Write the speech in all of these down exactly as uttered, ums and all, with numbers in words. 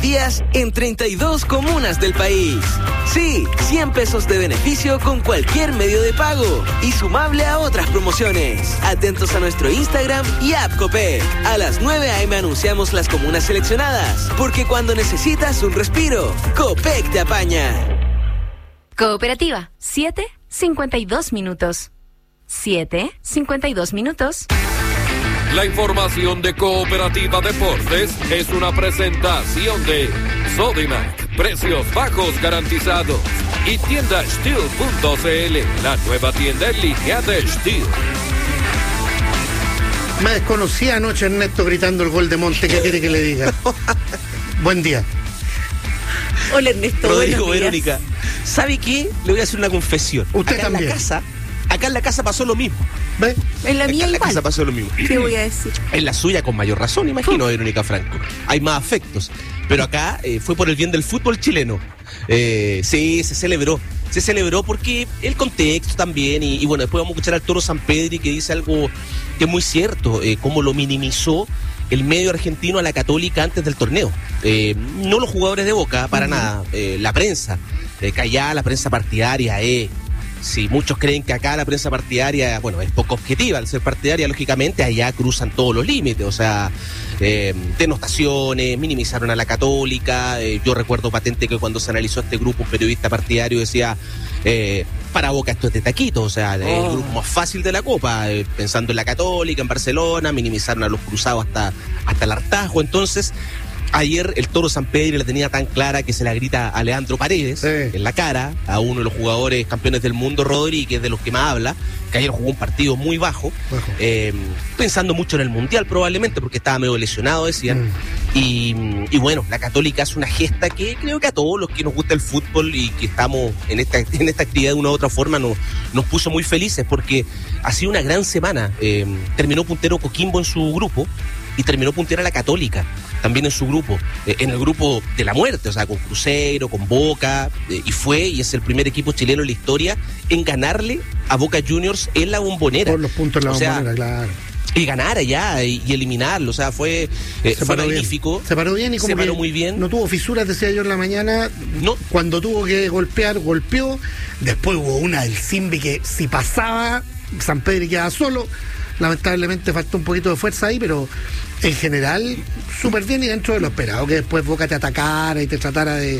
días en treinta y dos comunas del país. Sí, cien pesos de beneficio con cualquier medio de pago y sumable a otras promociones. Atentos a nuestro Instagram y app Copec. A las nueve a eme anunciamos las comunas seleccionadas, porque cuando necesitas un respiro, Copec te apaña. Cooperativa, siete cincuenta y dos minutos. siete cincuenta y dos minutos. La información de Cooperativa Deportes es una presentación de Sodimac, precios bajos garantizados, y tienda Steel punto ce ele, la nueva tienda en línea de Steel. Me desconocí anoche Ernesto gritando el gol de Monte. ¿Qué quiere que le diga? Buen día. Hola Ernesto. Rodrigo, Verónica, ¿sabe qué? Le voy a hacer una confesión. Usted acá también. En la casa, acá en la casa pasó lo mismo. ¿Ve? En la mía acá en la igual. casa pasó lo mismo. ¿Qué voy a decir? En la suya con mayor razón, imagino, Verónica Franco. Hay más afectos. Pero acá eh, fue por el bien del fútbol chileno. Eh, sí, se celebró. Se celebró porque el contexto también. Y, y bueno, después vamos a escuchar al Toro Sampedri, que dice algo que es muy cierto, eh, cómo lo minimizó el medio argentino a la Católica antes del torneo. Eh, no los jugadores de Boca, para uh-huh. nada. Eh, la prensa, eh, callada, la prensa partidaria, eh. Sí, muchos creen que acá la prensa partidaria, bueno, es poco objetiva al ser partidaria, lógicamente allá cruzan todos los límites, o sea, eh, denostaciones, minimizaron a la Católica. Eh, yo recuerdo patente que cuando se analizó este grupo, un periodista partidario decía, eh, para Boca esto es de taquito, o sea, oh. el grupo más fácil de la Copa, eh, pensando en la Católica, en Barcelona, minimizaron a los cruzados hasta, hasta el hartazgo. Entonces, ayer el Toro Sampedri la tenía tan clara que se la grita a Leandro Paredes, sí, en la cara, a uno de los jugadores campeones del mundo, Rodri, que es de los que más habla, que ayer jugó un partido muy bajo, bajo. Eh, pensando mucho en el Mundial probablemente, porque estaba medio lesionado, decían. Mm. Y, y bueno, la Católica hace una gesta que creo que a todos los que nos gusta el fútbol y que estamos en esta, en esta actividad de una u otra forma nos, nos puso muy felices, porque ha sido una gran semana. Eh, terminó puntero Coquimbo en su grupo y terminó puntera la Católica también en su grupo, eh, en el grupo de la muerte, o sea, con Cruzeiro, con Boca, eh, y fue y es el primer equipo chileno en la historia en ganarle a Boca Juniors en la Bombonera. Por los puntos en la o sea, Bombonera, claro. Y ganar allá y, y eliminarlo, o sea, fue, eh, fue magnífico. Bien. Se paró bien y como se paró que muy bien. No tuvo fisuras, decía yo en la mañana. No. Cuando tuvo que golpear, golpeó. Después hubo una del Simbi que si pasaba, Sampedri quedaba solo. Lamentablemente faltó un poquito de fuerza ahí, pero en general súper bien y dentro de lo esperado, que después Boca te atacara y te tratara de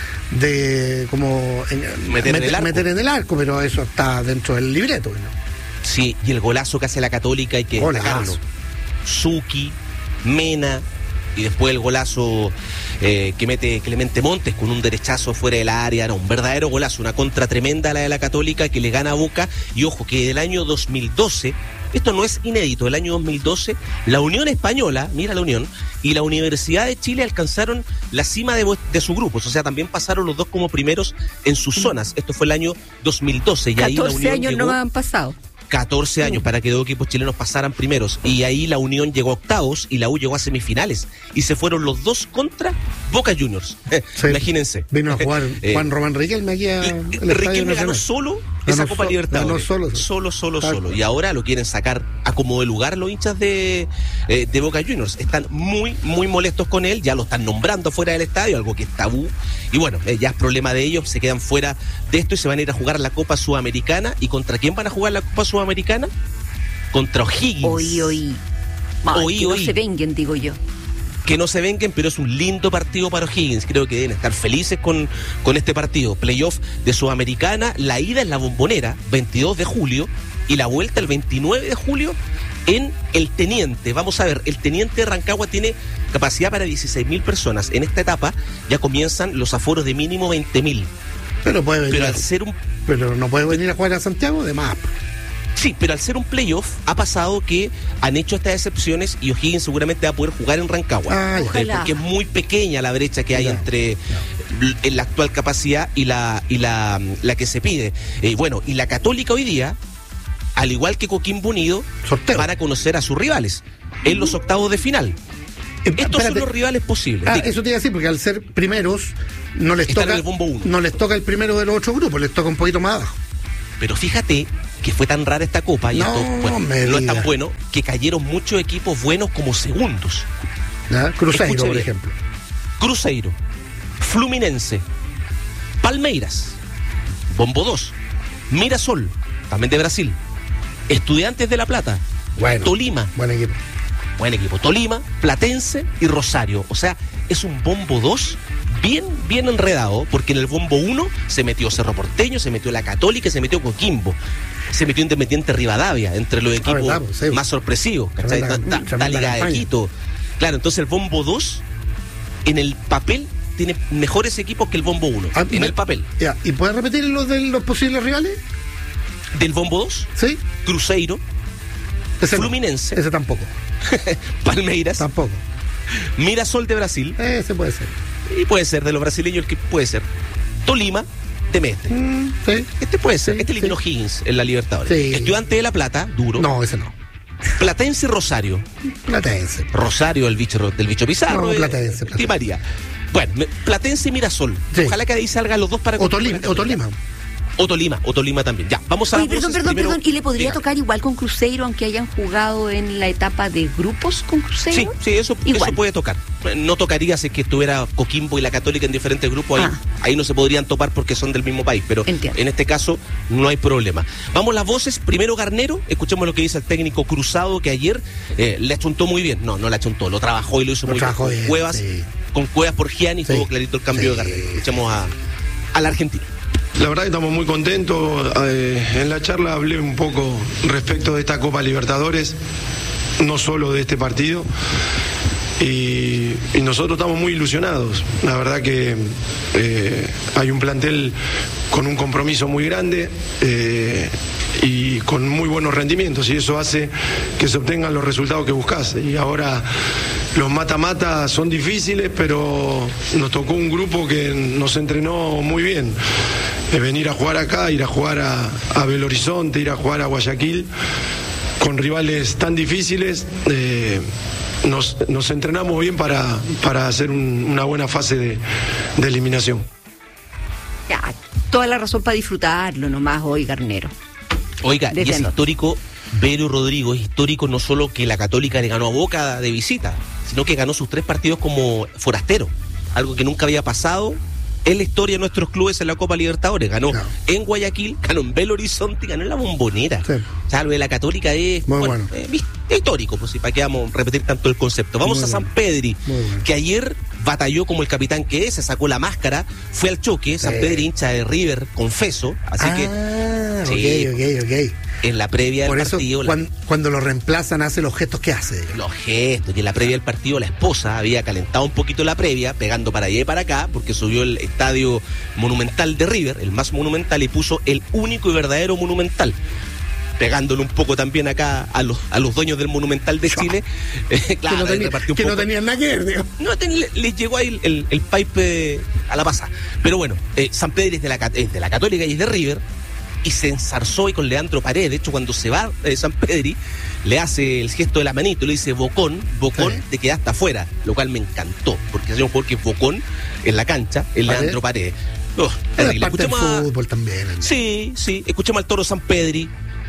de como en, meter, meter, en el arco. meter en el arco, pero eso está dentro del libreto, ¿no? Sí, y el golazo que hace la Católica hay que Golazo. destacarlo. Suki, Mena, y después el golazo eh, que mete Clemente Montes con un derechazo fuera del área. No, un verdadero golazo, una contra tremenda la de la Católica que le gana a Boca. Y ojo, que del año dos mil doce, esto no es inédito, el año dos mil doce, la Unión Española, mira la Unión, y la Universidad de Chile alcanzaron la cima de, de su grupo, o sea, también pasaron los dos como primeros en sus zonas. Esto fue el año dos mil doce. Y ahí la Unión años llegó, no han pasado. catorce años para que dos equipos chilenos pasaran primeros, y ahí la Unión llegó a octavos y la U llegó a semifinales y se fueron los dos contra Boca Juniors. Sí. Imagínense. Vino a jugar Juan Román Riquelme aquí a Riquelme ganó solo esa ganó Copa so, Libertadores. Solo, solo, solo, solo, solo. Y ahora lo quieren sacar a como de lugar los hinchas de, eh, de Boca Juniors. Están muy, muy molestos con él, ya lo están nombrando fuera del estadio, algo que es tabú. Y bueno, eh, ya es problema de ellos, se quedan fuera de esto y se van a ir a jugar la Copa Sudamericana. ¿Y contra quién van a jugar la Copa Sudamericana? Contra O'Higgins. Oí, oí. Ay, oí, que oí. no se venguen, digo yo. Que no se venguen, pero es un lindo partido para O'Higgins. Creo que deben estar felices con, con este partido. Playoff de Sudamericana, la ida en la Bombonera, veintidós de julio, y la vuelta el veintinueve de julio en el Teniente. Vamos a ver, el Teniente de Rancagua tiene capacidad para dieciséis mil personas. En esta etapa ya comienzan los aforos de mínimo veinte mil. Pero puede venir. Pero a, al ser un... Pero no puede venir a jugar a Santiago, de más. Sí, pero al ser un playoff ha pasado que han hecho estas excepciones y O'Higgins seguramente va a poder jugar en Rancagua. Ah, eh, porque es muy pequeña la brecha que hay ya, entre ya. En la actual capacidad y la y la, la que se pide. Eh, bueno, y la Católica hoy día, al igual que Coquimbo Unido, sorteo, van a conocer a sus rivales en los octavos de final. Eh, Estos espérate. son los rivales posibles. Ah, eso te iba a decir, porque al ser primeros no les Están toca en el bombo uno. No les toca el primero de los otros grupos, les toca un poquito más abajo. Pero fíjate que fue tan rara esta copa y no, esto bueno, no es tan bueno, que cayeron muchos equipos buenos como segundos. ¿Ya? Cruzeiro, por ejemplo. Cruzeiro, Fluminense, Palmeiras, Bombo dos, Mirasol, también de Brasil, Estudiantes de La Plata, Bueno, Tolima, buen equipo. buen equipo, Tolima, Platense y Rosario. O sea, es un Bombo dos bien, bien enredado, porque en el Bombo uno se metió Cerro Porteño, se metió La Católica, se metió Coquimbo, se metió Independiente Rivadavia, entre los equipos verdad, pues, sí. más sorpresivos, ¿cachai? Tremenda- Ta- ta- tremenda Liga de campaña. Quito. Claro, entonces el Bombo dos, en el papel, tiene mejores equipos que el Bombo uno, Ah, en me- el papel. Ya, ¿y puedes repetir los de los posibles rivales? Del Bombo dos, ¿Sí? Cruzeiro, Ese no. Fluminense. Ese tampoco. Palmeiras, Tampoco. Mirasol de Brasil, Ese puede ser. y puede ser de los brasileños el que puede ser. Tolima, de Mestre. Mm, sí. Este puede ser. Sí, Este eliminó sí. Higgins en la Libertadores. Sí. Estudiante de La Plata, duro. No, ese no. Platense y Rosario. Platense. Rosario, el bicho del bicho Pizarro. No, eh, Platense, Di Platense. María. Bueno, me- Platense y Mirasol. Sí. Ojalá que ahí salgan los dos para O Tolima. O Tolima. O Tolima, o Tolima también. Ya, vamos a Oye, las perdón, voces perdón, primero. perdón. ¿Y le podría Dígame. tocar igual con Cruzeiro, aunque hayan jugado en la etapa de grupos con Cruzeiro? Sí, sí, eso, Igual. eso puede tocar. No tocaría si es que estuviera Coquimbo y la Católica en diferentes grupos, ahí, Ah. ahí no se podrían topar porque son del mismo país, pero Entiendo. en este caso no hay problema. Vamos las voces, primero Garnero, escuchemos lo que dice el técnico Cruzado, que ayer eh, le achuntó muy bien, no, no le achuntó, lo trabajó y lo hizo Lo muy bien, trabajó con bien, Cuevas, sí. con Cuevas por Gianni, Sí. estuvo clarito el cambio Sí. de Garnero. Escuchemos a, al argentino. La verdad que estamos muy contentos. Eh, en la charla hablé un poco respecto de esta Copa Libertadores, no solo de este partido. Y, y nosotros estamos muy ilusionados. La verdad que eh, hay un plantel con un compromiso muy grande eh, y con muy buenos rendimientos, y eso hace que se obtengan los resultados que buscas. Y ahora los mata-mata son difíciles, pero nos tocó un grupo que nos entrenó muy bien. Eh, venir a jugar acá, ir a jugar a, a Belo Horizonte, ir a jugar a Guayaquil, con rivales tan difíciles, eh, nos, nos entrenamos bien para, para hacer un- una buena fase de, de eliminación. Ya, toda la razón para disfrutarlo nomás hoy, Garnero. Oiga, y Desde es anoche. histórico, Vero Rodrigo, es histórico no solo que la Católica le ganó a Boca de visita, sino que ganó sus tres partidos como forastero, algo que nunca había pasado en la historia de nuestros clubes en la Copa Libertadores. Ganó No. en Guayaquil, ganó en Belo Horizonte y ganó en la Bombonera. Sí. O sea, lo de la Católica es, Muy bueno. eh, vis- es histórico, pues, y para qué vamos a repetir tanto el concepto. Vamos Muy a San bueno. Pedri, Muy bueno. que ayer batalló como el capitán que es, se sacó la máscara, fue al choque, San Sí. Pedri hincha de River, confeso, así ah, que ok, sí. ok, ok. en la previa Por del eso, partido... la- cuan- cuando lo reemplazan, hace los gestos que hace. los gestos, y en la previa del partido la esposa había calentado un poquito la previa, pegando para allá y para acá, porque subió el estadio monumental de River, el más monumental, y puso el único y verdadero monumental, pegándole un poco también acá a los, a los dueños del monumental de Chile. Eh, claro, que no, ahí tenía- repartió un que no poco. tenían nada que ver, digamos. No, ten- le- les llegó ahí el, el, el pipe a la pasada. Pero bueno, eh, San Pedro es de, la, ca- es de la Católica y es de River, y se enzarzó ahí con Leandro Paredes. De hecho, cuando se va eh, San Pedri, le hace el gesto de la manito, le dice Bocón, Bocón, Sí. te quedaste afuera, lo cual me encantó, porque es un jugador que es Bocón en la cancha, el Paredes. Leandro Paredes. Oh, Es terrible. parte del Escuchemos a- fútbol también. Sí, sí, escuchemos al Toro San Pedri.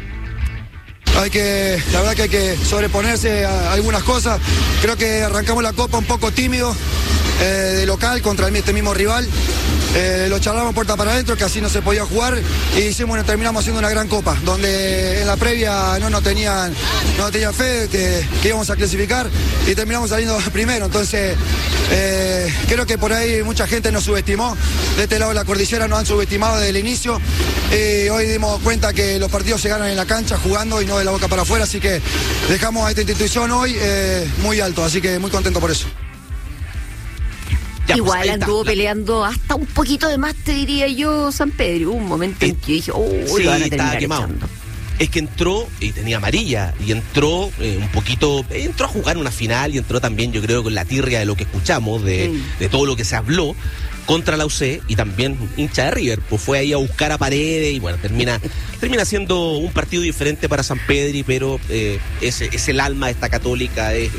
Hay que, la verdad que hay que sobreponerse a algunas cosas. Creo que arrancamos la Copa un poco tímido, eh, de local contra el- este mismo rival. Eh, lo charlamos puerta para adentro, que así no se podía jugar, y hicimos, terminamos haciendo una gran Copa, donde en la previa no nos tenían, no tenían fe que, que íbamos a clasificar, y terminamos saliendo primero. Entonces, eh, creo que por ahí mucha gente nos subestimó. De este lado de la cordillera nos han subestimado desde el inicio, y hoy dimos cuenta que los partidos se ganan en la cancha, jugando y no de la boca para afuera, así que dejamos a esta institución hoy eh, muy alto, así que muy contento por eso. Ya, pues, Igual ahí está. anduvo La- peleando hasta un poquito de más, te diría yo, San Pedro. Hubo un momento en Eh, que dije, oh, Sí, lo van a estaba terminar quemado. echando. Es que entró y tenía amarilla, y entró eh, un poquito, entró a jugar una final, y entró también, yo creo, con la tirria de lo que escuchamos, de, Mm. de todo lo que se habló contra la U C, y también hincha de River, pues fue ahí a buscar a Paredes, y bueno, termina termina siendo un partido diferente para San Pedri, pero eh, es, es el alma de esta Católica, es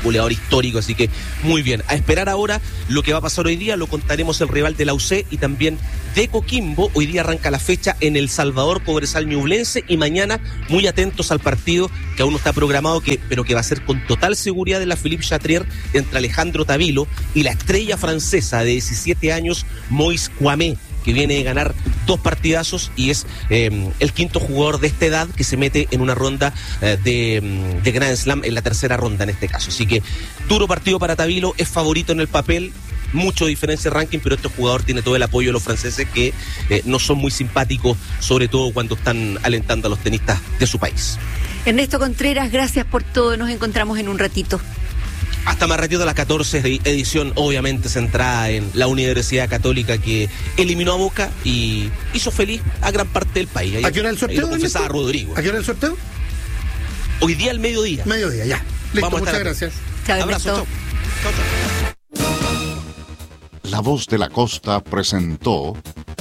goleador histórico, así que muy bien. A esperar ahora lo que va a pasar hoy día, lo contaremos el rival de la U C y también de Coquimbo. Hoy día arranca la fecha en El Salvador, Cobresal Ñublense, y mañana muy atentos al partido que aún no está programado, que, pero que va a ser con total seguridad de la Philippe Chatrier entre Alejandro Tavilo y la estrella francesa de diecisiete años, Moïse Kouamé, que viene de ganar dos partidazos y es eh, el quinto jugador de esta edad que se mete en una ronda eh, de, de Grand Slam, en la tercera ronda en este caso. Así que duro partido para Tavilo, es favorito en el papel, mucho diferencia de ranking, pero este jugador tiene todo el apoyo de los franceses, que eh, no son muy simpáticos, sobre todo cuando están alentando a los tenistas de su país. Ernesto Contreras, gracias por todo, nos encontramos en un ratito. Hasta más ratito, a las catorce, de edición obviamente centrada en la Universidad Católica, que eliminó a Boca y hizo feliz a gran parte del país. Ahí, ¿a qué hora el sorteo? Lo confesaba Rodrigo. ¿A qué hora el sorteo? Hoy día al mediodía. Mediodía, ya. Listo, Vamos, muchas gracias. Chao, abrazo, chao. Chao, chao. La Voz de la Costa presentó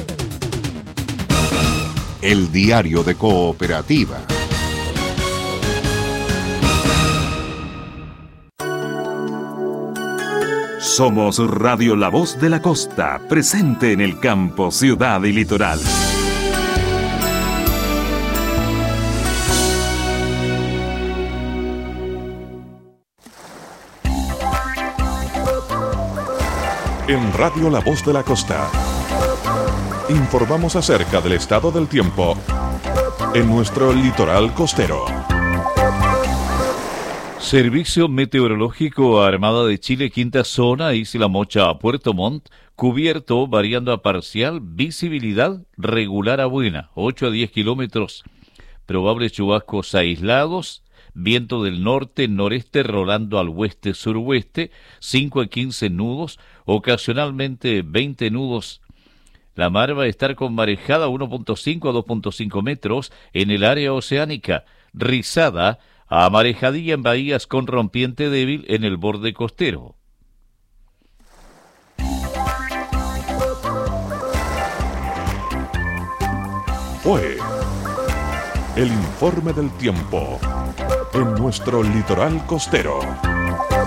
El Diario de Cooperativa. Somos Radio La Voz de la Costa, presente en el campo, ciudad y litoral. En Radio La Voz de la Costa informamos acerca del estado del tiempo en nuestro litoral costero. Servicio Meteorológico Armada de Chile, quinta zona, Isla Mocha a Puerto Montt, cubierto, variando a parcial, visibilidad regular a buena, ocho a diez kilómetros, probables chubascos aislados, viento del norte-noreste rolando al oeste-suroeste, cinco a quince nudos, ocasionalmente veinte nudos. La mar va a estar con marejada uno punto cinco a dos punto cinco metros en el área oceánica, rizada a marejadilla en bahías con rompiente débil en el borde costero. Fue el informe del tiempo en nuestro litoral costero.